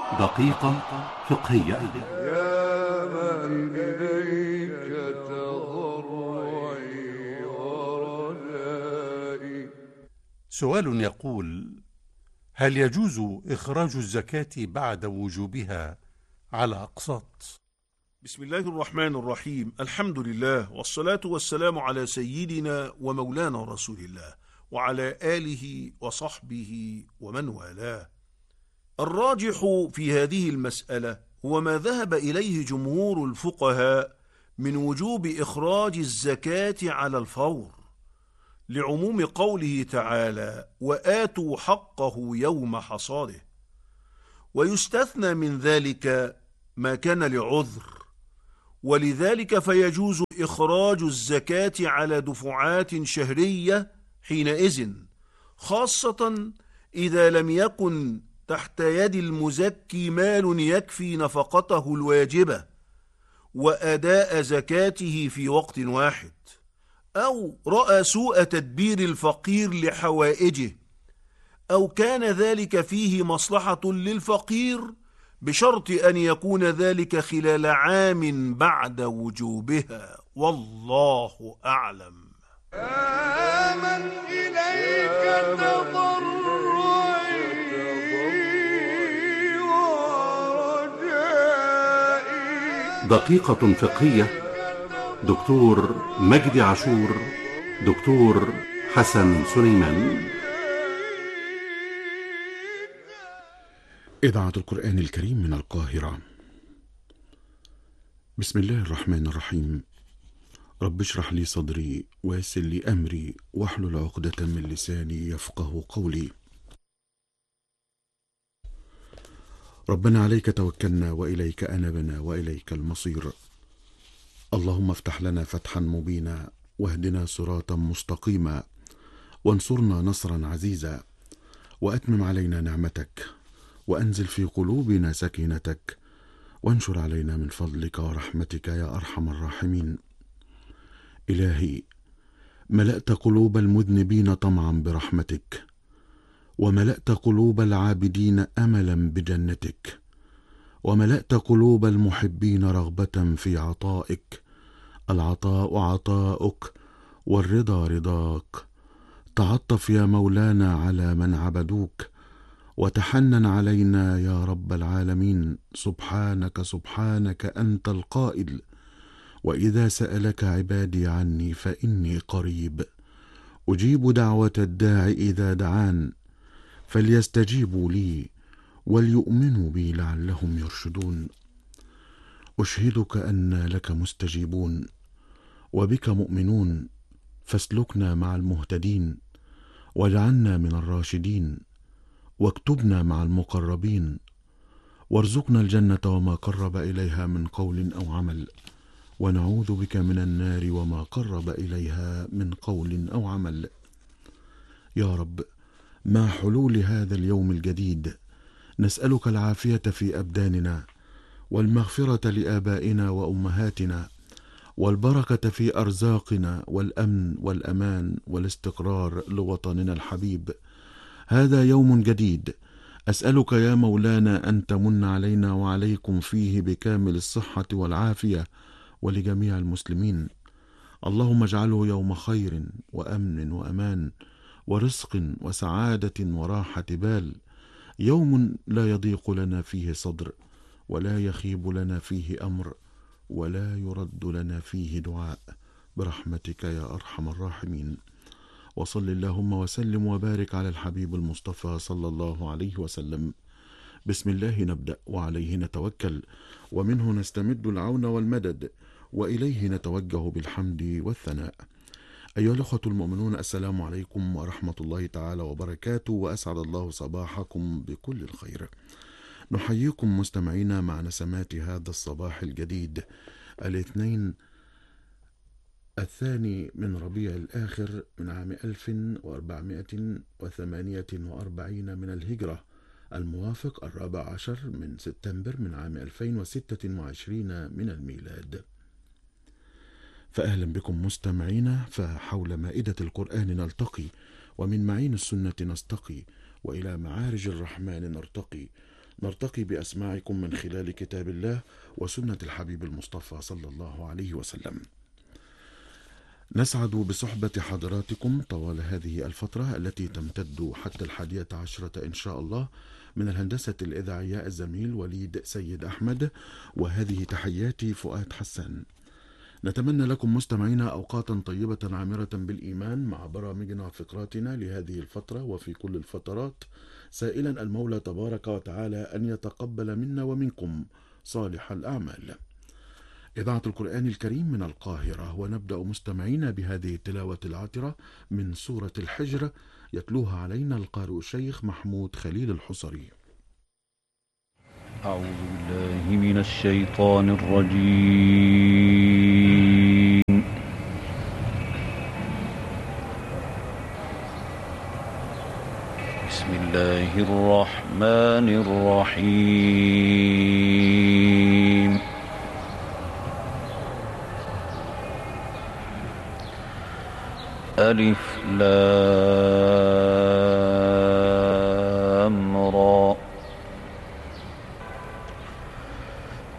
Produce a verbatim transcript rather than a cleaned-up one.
دقيقة فقهية. يا من إليك تضرعي ورجائي. سؤال يقول: هل يجوز إخراج الزكاة بعد وجوبها على أقساط؟ بسم الله الرحمن الرحيم. الحمد لله والصلاة والسلام على سيدنا ومولانا رسول الله وعلى آله وصحبه ومن والاه. الراجح في هذه المسألة هو ما ذهب إليه جمهور الفقهاء من وجوب إخراج الزكاة على الفور، لعموم قوله تعالى: وآتوا حقه يوم حصاده. ويستثنى من ذلك ما كان لعذر، ولذلك فيجوز إخراج الزكاة على دفعات شهرية حينئذ، خاصة إذا لم يكن تحت يد المزكي مال يكفي نفقته الواجبة وأداء زكاته في وقت واحد، أو رأى سوء تدبير الفقير لحوائجه، أو كان ذلك فيه مصلحة للفقير بشرط أن يكون ذلك خلال عام بعد وجوبها، والله أعلم. يا من إليك تضرعي ورجائي. دقيقة فقهية. دكتور مجدي عاشور، دكتور حسن سليمان. إذاعة القرآن الكريم من القاهرة. بسم الله الرحمن الرحيم. رب اشرح لي صدري ويسر لي أمري واحلل عقدة من لساني يفقه قولي. ربنا عليك توكلنا وإليك أنبنا وإليك المصير. اللهم افتح لنا فتحا مبينا واهدنا صراطا مستقيما وانصرنا نصرا عزيزا وأتمم علينا نعمتك وأنزل في قلوبنا سكينتك وانشر علينا من فضلك ورحمتك يا أرحم الراحمين. إلهي، ملأت قلوب المذنبين طمعا برحمتك، وملأت قلوب العابدين أملا بجنتك، وملأت قلوب المحبين رغبة في عطائك. العطاء عطاؤك والرضا رضاك. تعطف يا مولانا على من عبدوك وتحنن علينا يا رب العالمين. سبحانك سبحانك أنت القائل: وإذا سألك عبادي عني فإني قريب أجيب دعوة الداع إذا دعان فليستجيبوا لي وليؤمنوا بي لعلهم يرشدون. أشهدك أن لك مستجيبون وبك مؤمنون، فاسلكنا مع المهتدين واجعلنا من الراشدين، واكتبنا مع المقربين، وارزقنا الجنة وما قرب إليها من قول أو عمل، ونعوذ بك من النار وما قرب إليها من قول أو عمل. يا رب، مع حلول هذا اليوم الجديد نسألك العافية في أبداننا، والمغفرة لآبائنا وأمهاتنا، والبركة في أرزاقنا، والأمن والأمان والاستقرار لوطننا الحبيب. هذا يوم جديد أسألك يا مولانا أن تمن علينا وعليكم فيه بكامل الصحة والعافية ولجميع المسلمين. اللهم اجعله يوم خير وأمن وأمان ورزق وسعادة وراحة بال، يوم لا يضيق لنا فيه صدر، ولا يخيب لنا فيه أمر، ولا يرد لنا فيه دعاء، برحمتك يا أرحم الراحمين. وصل اللهم وسلم وبارك على الحبيب المصطفى صلى الله عليه وسلم. بسم الله نبدأ وعليه نتوكل، ومنه نستمد العون والمدد، وإليه نتوجه بالحمد والثناء. أيها الأخوة المؤمنون، السلام عليكم ورحمة الله تعالى وبركاته، وأسعد الله صباحكم بكل الخير. نحييكم مستمعينا مع نسمات هذا الصباح الجديد، الاثنين الثاني من ربيع الآخر من عام ألف وأربعمائة وثمانية وأربعين من الهجرة، الموافق الرابع عشر من سبتمبر من عام ألفين وستة وعشرين من الميلاد. فأهلا بكم مستمعينا، فحول مائدة القرآن نلتقي، ومن معين السنة نستقي، وإلى معارج الرحمن نرتقي. نرتقي بأسماعكم من خلال كتاب الله وسنة الحبيب المصطفى صلى الله عليه وسلم. نسعد بصحبة حضراتكم طوال هذه الفترة التي تمتد حتى الحادية عشرة إن شاء الله. من الهندسة الإذاعية الزميل وليد سيد أحمد، وهذه تحياتي فؤاد حسان. نتمنى لكم مستمعينا أوقاتا طيبة عامرة بالإيمان مع برامجنا وفقراتنا لهذه الفترة وفي كل الفترات، سائلا المولى تبارك وتعالى أن يتقبل منا ومنكم صالح الأعمال. إذاعة القرآن الكريم من القاهرة، ونبدأ مستمعينا بهذه التلاوة العطرة من سورة الحجر، يتلوها علينا القارئ الشيخ محمود خليل الحصري. أعوذ بالله من الشيطان الرجيم. بسم الله الرحمن الرحيم. ألف لام